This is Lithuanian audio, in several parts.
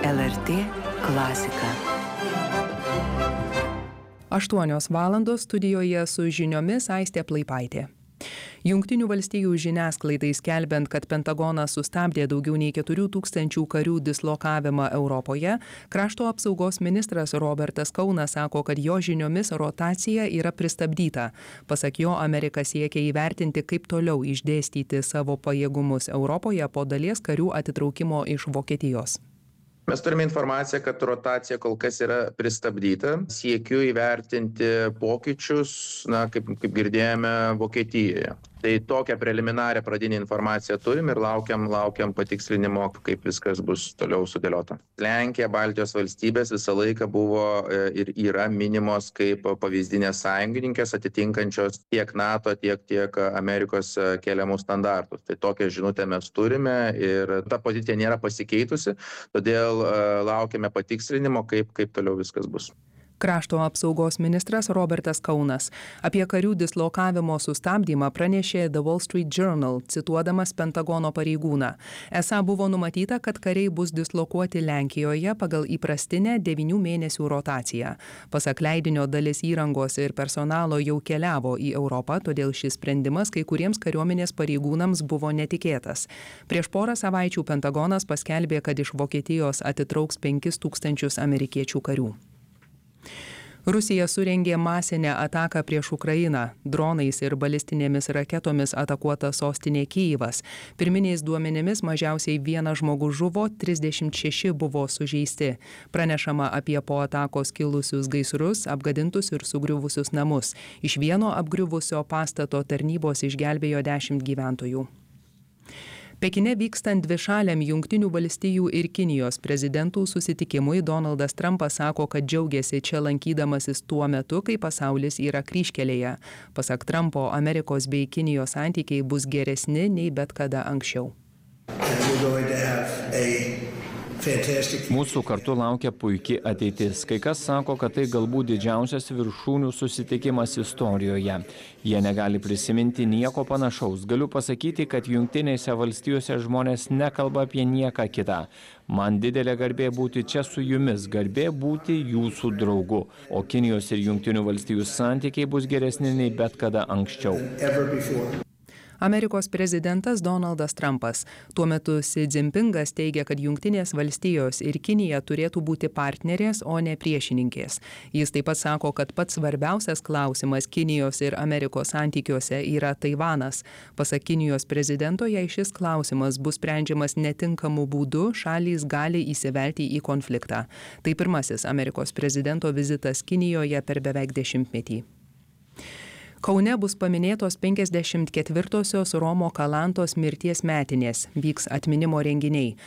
LRT klasika. 8 valandos studijoje su žiniomis Aistė Plaipaitė. Jungtinių valstijų žiniasklaidai skelbiant, kad Pentagonas sustabdė daugiau nei 4000 karių dislokavimą Europoje, krašto apsaugos ministras Robertas Kaunas sako, kad jo žiniomis rotacija yra pristabdyta. Pasak jo, Amerika siekia įvertinti, kaip toliau išdėstyti savo pajėgumus Europoje po dalies karių atitraukimo iš Vokietijos. Mes turime informaciją, kad rotacija kol kas yra pristabdyta. Siekiu įvertinti pokyčius, kaip girdėjome, Vokietijoje. Tai tokią preliminarią pradinę informaciją turim ir laukiam patikslinimo, kaip viskas bus toliau sudėliota. Lenkija, Baltijos valstybės visą laiką buvo ir yra minimos kaip pavyzdinės sąjungininkės, atitinkančios tiek NATO, tiek Amerikos keliamus standartus. Tai tokią žinutę mes turime ir ta pozicija nėra pasikeitusi, todėl laukiame patikslinimo, kaip toliau viskas bus. Krašto apsaugos ministras Robertas Kaunas apie karių dislokavimo sustabdymą pranešė The Wall Street Journal, cituodamas Pentagono pareigūną. Esą buvo numatyta, kad kariai bus dislokuoti Lenkijoje pagal įprastinę 9 mėnesių rotaciją. Pasak leidinio, dalis įrangos ir personalo jau keliavo į Europą, todėl šis sprendimas kai kuriems kariuomenės pareigūnams buvo netikėtas. Prieš porą savaičių Pentagonas paskelbė, kad iš Vokietijos atitrauks 5000 amerikiečių karių. Rusija surengė masinę ataką prieš Ukrainą. Dronais ir balistinėmis raketomis atakuota sostinė Kyjivas. Pirminiais duomenimis mažiausiai 1 žmogus žuvo, 36 buvo sužeisti. Pranešama apie po atakos kilusius gaisrus, apgadintus ir sugriuvusius namus. Iš vieno apgriuvusio pastato tarnybos išgelbėjo 10 gyventojų. Pekine vykstant dvišaliam Jungtinių valstijų ir Kinijos prezidentų susitikimui, Donaldas Trumpas sako, kad džiaugiasi čia lankydamasis tuo metu, kai pasaulis yra kryžkelėje. Pasak Trumpo, Amerikos bei Kinijos santykiai bus geresni nei bet kada anksčiau. Mūsų kartu laukia puikiai ateitis. Kai kas sako, kad tai galbūt didžiausias viršūnių susitikimas istorijoje. Jie negali prisiminti nieko panašaus. Galiu pasakyti, kad Jungtinėse valstijose žmonės nekalba apie nieką kitą. Man didelė garbė būti čia su jumis, garbė būti jūsų draugu. O Kinijos ir Jungtinių valstijų santykiai bus geresni nei bet kada anksčiau. Amerikos prezidentas Donaldas Trumpas. Tuo metu Xi Jinpingas teigia, kad Jungtinės valstijos ir Kinija turėtų būti partnerės, o ne priešininkės. Jis taip pat sako, kad pats svarbiausias klausimas Kinijos ir Amerikos santykiuose yra Taivanas. Pasak Kinijos prezidento, jei šis klausimas bus sprendžiamas netinkamu būdu, šalys gali įsivelti į konfliktą. Tai pirmasis Amerikos prezidento vizitas Kinijoje per beveik 10 metį. Kaune bus paminėtos 54-osios Romo Kalantos mirties metinės. Vyks atminimo renginiai.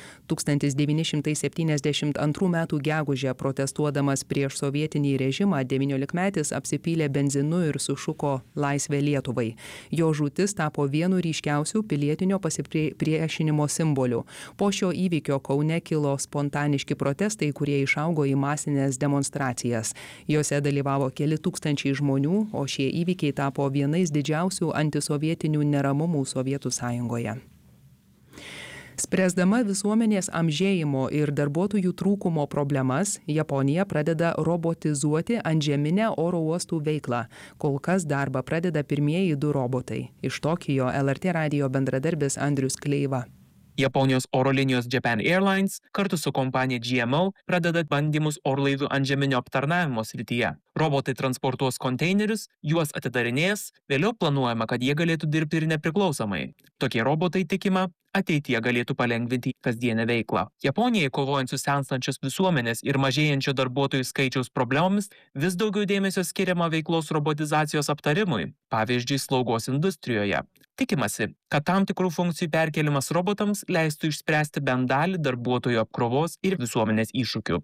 1972 metų gegužę protestuodamas prieš sovietinį režimą 19-metis apsipylė benzinu ir sušuko Laisvė Lietuvai. Jo žūtis tapo vienu ryškiausių pilietinio pasipriešinimo simbolių. Po šio įvykio Kaune kilo spontaniški protestai, kurie išaugo į masinės demonstracijas. Jose dalyvavo keli tūkstančiai žmonių, o šie įvykiai tapo vienais didžiausių antisovietinių neramumų Sovietų Sąjungoje. Spręsdama visuomenės amžėjimo ir darbuotojų trūkumo problemas, Japonija pradeda robotizuoti antžeminę oro uostų veiklą. Kol kas darbą pradeda pirmieji 2 robotai. Iš Tokijo LRT radijo bendradarbis Andrius Kleiva. Japonijos oro linijos Japan Airlines kartu su kompanija GMO pradeda bandymus orlaivių antžeminio aptarnavimo srityje. Robotai transportuos konteinerius, juos atidarinės, vėliau planuojama, kad jie galėtų dirbti ir nepriklausomai. Tokie robotai, tikima, ateityje galėtų palengvinti kasdienę veiklą. Japonijai, kovojant su senstančios visuomenės ir mažėjančio darbuotojų skaičiaus problemomis, vis daugiau dėmesio skiriama veiklos robotizacijos aptarimui, pavyzdžiui, slaugos industrijoje. Tikimasi, kad tam tikrų funkcijų perkelimas robotams leistų išspręsti bent dalį darbuotojų apkrovos ir visuomenės iššūkių.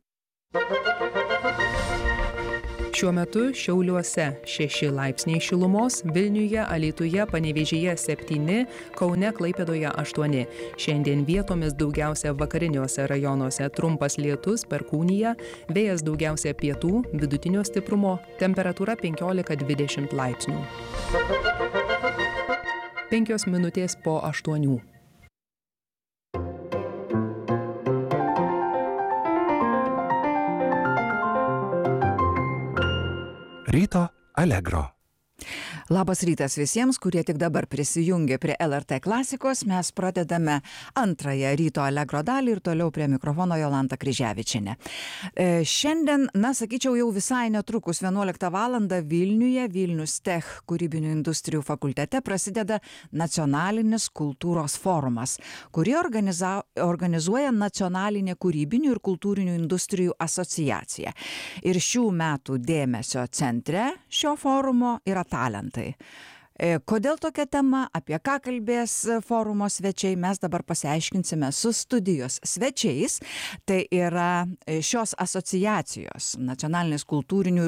Šiuo metu Šiauliuose 6 laipsniai šilumos, Vilniuje, Alytuje, Panevėžyje 7, Kaune, Klaipėdoje 8. Šiandien vietomis daugiausia vakariniuose rajonuose trumpas lietus, perkūnija, vėjas daugiausia pietų, vidutinio stiprumo, temperatūra 15–20 laipsnių. 5 minutės po 8. Ryto Allegro. Labas rytas visiems, kurie tik dabar prisijungė prie LRT klasikos. Mes pradedame antrąją Ryto Allegro dalį ir toliau prie mikrofono Jolanta Kryževičienė. Šiandien, sakyčiau, jau visai netrukus 11 valandą Vilniuje, Vilnius Tech kūrybinių industrijų fakultete prasideda nacionalinis kultūros forumas, kurį organizuoja Nacionalinė kūrybinių ir kultūrinių industrijų asociacija. Ir šių metų dėmesio centre šio forumo yra talentai. Kodėl tokia tema, apie ką kalbės forumo svečiai, mes dabar pasiaiškinsime su studijos svečiais. Tai yra šios asociacijos Nacionalinės kūrybinių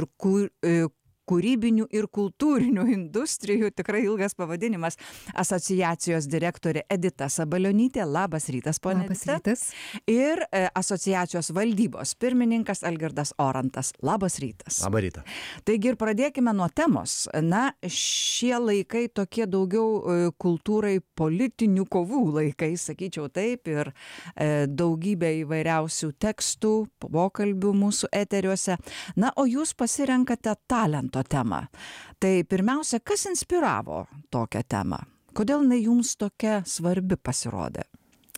ir kultūrinių industrijų, tikrai ilgas pavadinimas, asociacijos direktorė Edita Sabalionytė. Labas rytas, ponia Edita. Labas rytas. Ir asociacijos valdybos pirmininkas Algirdas Orantas. Labas rytas. Labą rytą. Taigi ir pradėkime nuo temos. Šie laikai tokie daugiau kultūrai politinių kovų laikai, sakyčiau taip, ir daugybė įvairiausių tekstų, pokalbių mūsų eteriuose. O jūs pasirenkate talento temą. Tai pirmiausia, kas inspiravo tokią temą? Kodėl jinai jums tokia svarbi pasirodė?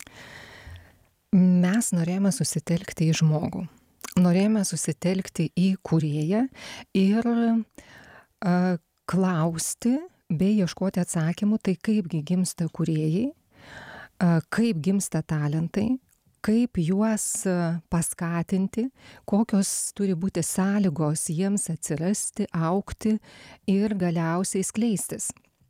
Mes norėjome susitelkti į žmogų. Norėjome susitelkti į kūrėją ir klausti bei ieškoti atsakymų, tai kaipgi gimsta kūrėjai, kaip gimsta talentai, kaip juos paskatinti, kokios turi būti sąlygos jiems atsirasti, augti ir galiausiai skleistis.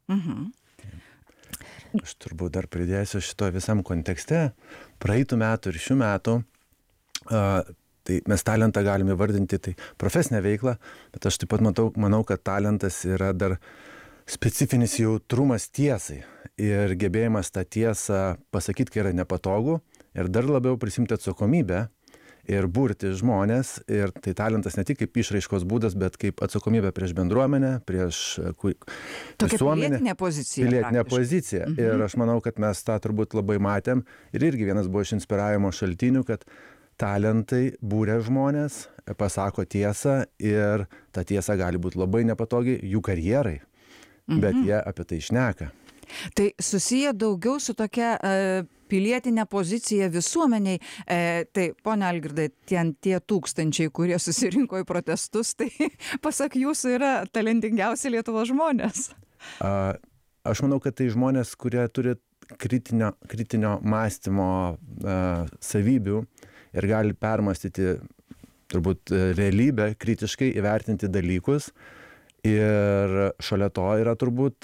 Aš turbūt dar pridėsiu šito visam kontekste. Praeitų metų ir šių metų, tai mes talentą galime įvardinti tai profesinę veiklą, bet aš taip pat manau, kad talentas yra dar specifinis jautrumas tiesai ir gebėjimas tą tiesą pasakyti, kai yra nepatogu, ir dar labiau prisimti atsakomybę ir burti žmonės. Ir tai talentas ne tik kaip išraiškos būdas, bet kaip atsakomybė prieš bendruomenę, prieš visuomenę. Pilietinė pozicija. Ir aš manau, kad mes tą turbūt labai matėm. Ir irgi vienas buvo iš inspiravimo šaltinių, kad talentai būrė žmonės, pasako tiesą ir ta tiesa gali būti labai nepatogi jų karjerai, bet jie apie tai šneka. Tai susiję daugiau su tokia pilietinė pozicija visuomeniai. Tai, ponia Algirdai, tie tūkstančiai, kurie susirinko į protestus, tai pasak jūsų yra talentingiausi Lietuvos žmonės. Aš manau, kad tai žmonės, kurie turi kritinio mąstymo savybių ir gali permąstyti turbūt realybę, kritiškai įvertinti dalykus. Ir šalia to yra turbūt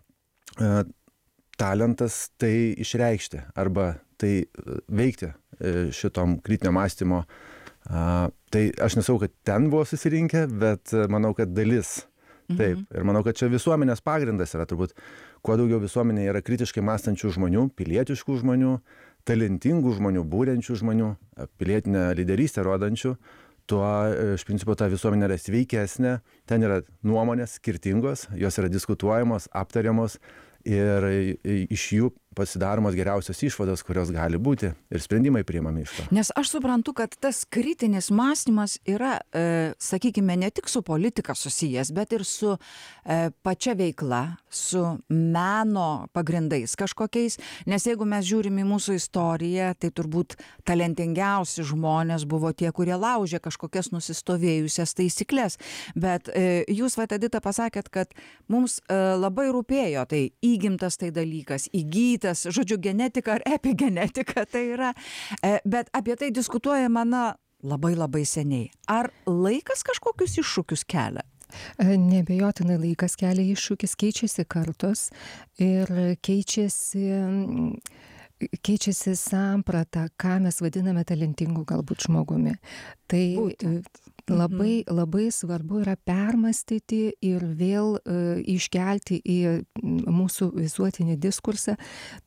talentas tai išreikšti arba tai veikti šitom kritinio mąstymo. Tai aš nesakau, kad ten buvo susirinkę, bet manau, kad dalis. Taip. Ir manau, kad čia visuomenės pagrindas yra turbūt, kuo daugiau visuomenėje yra kritiškai mąstančių žmonių, pilietiškų žmonių, talentingų žmonių, būrenčių žmonių, pilietinę lyderystę rodančių, tuo iš principo ta visuomenė yra sveikesnė, ten yra nuomonės skirtingos, jos yra diskutuojamos, aptariamos ir iš jų pasidaromos geriausios išvados, kurios gali būti ir sprendimai priimami iš to. Nes aš suprantu, kad tas kritinis mąstymas yra, sakykime, ne tik su politika susijęs, bet ir su pačia veikla, su meno pagrindais kažkokiais. Nes jeigu mes žiūrim į mūsų istoriją, tai turbūt talentingiausi žmonės buvo tie, kurie laužė kažkokias nusistovėjusias taisyklės. Bet jūs, Edita, pasakėt, kad mums labai rūpėjo tai įgimtas tai dalykas, įgytas, žodžiu, genetika ar epigenetika tai yra, bet apie tai diskutuojama labai labai seniai. Ar laikas kažkokius iššūkius kelia? Neabejotinai laikas kelia iššūkis, keičiasi kartos ir keičiasi samprata, ką mes vadiname talentingu galbūt žmogumi. Tai labai svarbu yra permąstyti ir vėl iškelti į mūsų visuotinį diskursą